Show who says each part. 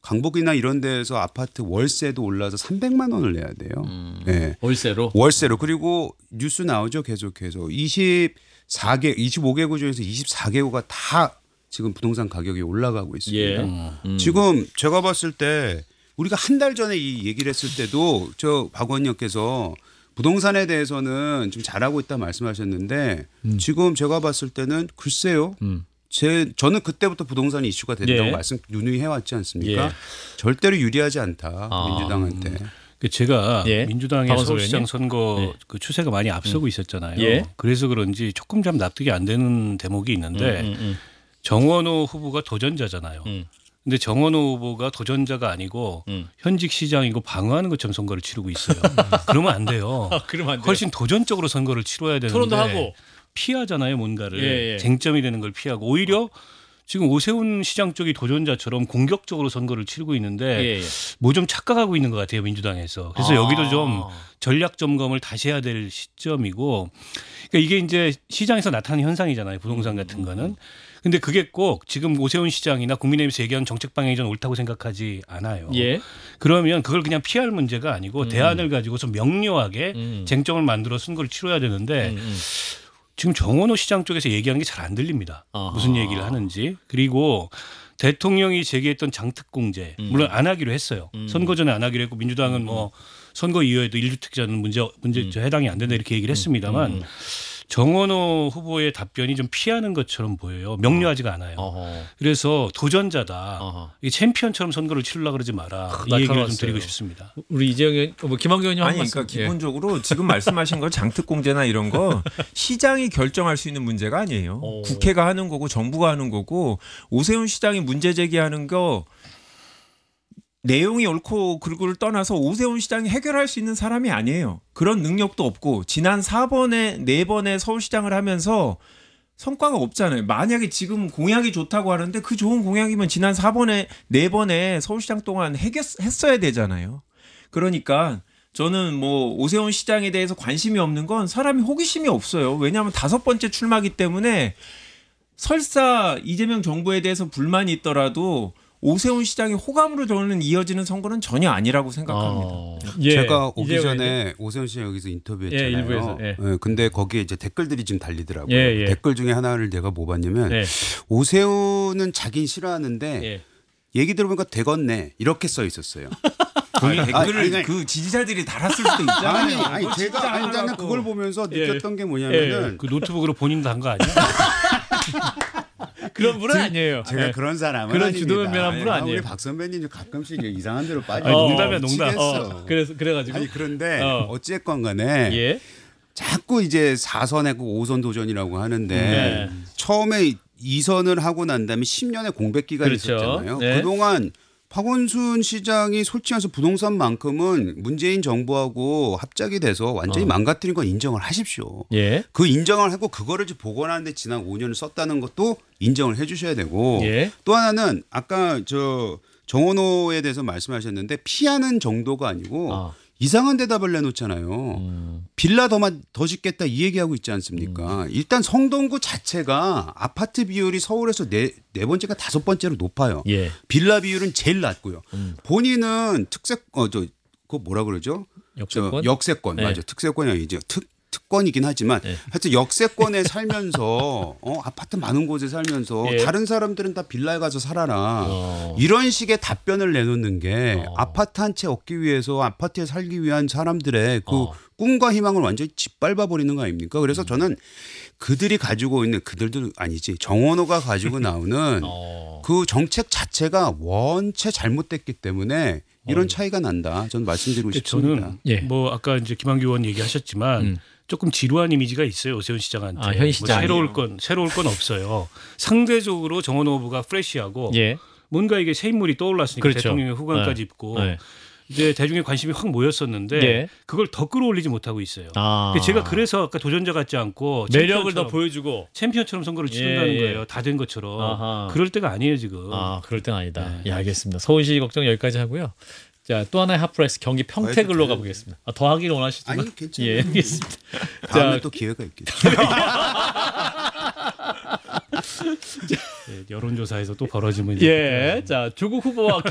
Speaker 1: 강북이나 이런 데에서 아파트 월세도 올라서 300만 원을 내야 돼요. 네. 월세로. 그리고 뉴스 나오죠. 계속해서 25개구 중에서 24개구가 다 지금 부동산 가격이 올라가고 있습니다. 지금 제가 봤을 때 우리가 한 달 전에 이 얘기를 했을 때도 저 박 의원님께서 부동산에 대해서는 좀 잘하고 있다 말씀하셨는데 지금 제가 봤을 때는 글쎄요. 저는 그때부터 부동산이 이슈가 된다고 말씀 누누이 해왔지 않습니까? 절대로 유리하지 않다. 민주당한테.
Speaker 2: 제가 민주당의 서울시장 선거 그 추세가 많이 앞서고 있었잖아요. 그래서 그런지 조금 좀 납득이 안 되는 대목이 있는데 정원호 후보가 도전자잖아요. 근데 정원호 후보가 도전자가 아니고 현직 시장이고 방어하는 것처럼 선거를 치르고 있어요. 그러면 안 돼요. 훨씬 도전적으로 선거를 치러야 되는데
Speaker 3: 토론도 하고.
Speaker 2: 피하잖아요. 뭔가를. 쟁점이 되는 걸 피하고 오히려 지금 오세훈 시장 쪽이 도전자처럼 공격적으로 선거를 치르고 있는데 뭐 좀 착각하고 있는 것 같아요. 민주당에서. 그래서 여기도 좀 전략 점검을 다시 해야 될 시점이고 그러니까 이게 이제 시장에서 나타나는 현상이잖아요. 부동산 같은 거는. 근데 그게 꼭 지금 오세훈 시장이나 국민의힘에서 얘기하는 정책 방향이 좀 옳다고 생각하지 않아요. 그러면 그걸 그냥 피할 문제가 아니고 대안을 가지고서 명료하게 쟁점을 만들어 선거를 치러야 되는데 지금 정원호 시장 쪽에서 얘기하는 게 잘 안 들립니다. 무슨 얘기를 하는지. 그리고 대통령이 제기했던 장특공제 물론 안 하기로 했어요. 선거 전에 안 하기로 했고 민주당은 뭐 선거 이후에도 1주택자는 문제 해당이 안 된다 이렇게 얘기를 했습니다만 정원호 후보의 답변이 좀 피하는 것처럼 보여요. 명료하지가 않아요. 그래서 도전자다. 이게 챔피언처럼 선거를 치르려고 그러지 마라. 이 얘기를 좀 드리고 싶습니다.
Speaker 3: 우리 이재영 의원, 김한규 의원님
Speaker 4: 아니 그러니까 기본적으로 지금 말씀하신 거 장특공제나 이런 거 시장이 결정할 수 있는 문제가 아니에요. 국회가 하는 거고 정부가 하는 거고 오세훈 시장이 문제 제기하는 거 내용이 옳고 그르고를 떠나서 오세훈 시장이 해결할 수 있는 사람이 아니에요. 그런 능력도 없고 지난 4번의 서울시장을 하면서 성과가 없잖아요. 만약에 지금 공약이 좋다고 하는데 그 좋은 공약이면 지난 4번에 서울시장 동안 했어야 되잖아요. 그러니까 저는 뭐 오세훈 시장에 대해서 관심이 없는 건 사람이 호기심이 없어요. 왜냐하면 5번째 출마기 때문에 설사 이재명 정부에 대해서 불만이 있더라도 오세훈 시장이 호감으로 저는 이어지는 선거는 전혀 아니라고 생각합니다.
Speaker 1: 제가 오기 전에 오세훈 시장 여기서 인터뷰했잖아요.
Speaker 3: 일부에서.
Speaker 1: 근데 거기에 이제 댓글들이 지금 달리더라고요. 댓글 중에 하나를 내가 뭐 봤냐면 오세훈은 자긴 싫어하는데 얘기 들어보니까 되겠네 이렇게 써 있었어요.
Speaker 4: 댓글을 그 지지자들이 달았을 수도 있잖아요.
Speaker 1: 아니 제가 나는 그걸 보면서 느꼈던 게 뭐냐면은
Speaker 2: 그 노트북으로 본인도 한 거 아니야?
Speaker 3: 그런 분은 아니에요.
Speaker 1: 제가 그런 사람은
Speaker 3: 그런
Speaker 1: 아닙니다.
Speaker 3: 주도면밀한 분은 아니에요.
Speaker 1: 우리 박 선배님 가끔씩 이상한 데로 빠져.
Speaker 2: 농담이야 농담.
Speaker 3: 그래가지고.
Speaker 1: 아니 그런데 어쨌건 간에 자꾸 이제 4선하고 5선 도전이라고 하는데 처음에 2선을 하고 난 다음에 10년의 공백 기간이 있었잖아요. 그동안 박원순 시장이 솔직히 해서 부동산만큼은 문재인 정부하고 합작이 돼서 완전히 망가뜨린 건 인정을 하십시오. 그 인정을 하고 그거를 복원하는데 지난 5년을 썼다는 것도 인정을 해 주셔야 되고 또 하나는 아까 정원호에 대해서 말씀하셨는데 피하는 정도가 아니고 이상한 대답을 내놓잖아요. 빌라 더 짓겠다 이 얘기하고 있지 않습니까? 일단 성동구 자체가 아파트 비율이 서울에서 네 번째가 5번째로 높아요. 빌라 비율은 제일 낮고요. 본인은 그거 뭐라 그러죠? 역세권 맞아. 특세권이 아니죠. 특권이긴 하지만 하여튼 역세권에 살면서 아파트 많은 곳에 살면서 다른 사람들은 다 빌라에 가서 살아라. 이런 식의 답변을 내놓는 게 아파트 한 채 얻기 위해서 아파트에 살기 위한 사람들의 그 꿈과 희망을 완전히 짓밟아 버리는 거 아닙니까? 그래서 저는 그들이 가지고 있는 그들도 아니지 정원호가 가지고 나오는 그 정책 자체가 원체 잘못됐기 때문에 이런 차이가 난다. 저는 말씀드리고 싶습니다.
Speaker 2: 저는 뭐 아까 이제 김한규 의원 얘기하셨지만 조금 지루한 이미지가 있어요. 오세훈 시장한테.
Speaker 3: 현 시장.
Speaker 2: 뭐 새로울 건 없어요. 상대적으로 정원호 후보가 프레시하고 뭔가 이게 새 인물이 떠올랐으니까 대통령의 후관까지 입고 이제 대중의 관심이 확 모였었는데 그걸 더 끌어올리지 못하고 있어요. 제가 그래서 아까 도전자 같지 않고
Speaker 3: 매력을 더 보여주고
Speaker 2: 챔피언처럼 선거를 치른다는 거예요. 다 된 것처럼. 그럴 때가 아니에요 지금.
Speaker 3: 그럴 때는 아니다. 알겠습니다. 서울시 걱정 여기까지 하고요. 자, 또 하나의 핫프레스 경기 평택을로 가보겠습니다. 더 하기를 원하시지만
Speaker 1: 아니 괜찮아요.
Speaker 3: 알겠습니다.
Speaker 1: 다음에 또 기회가 있겠죠.
Speaker 2: 여론조사에서 또 벌어지면
Speaker 3: 자, 조국 후보와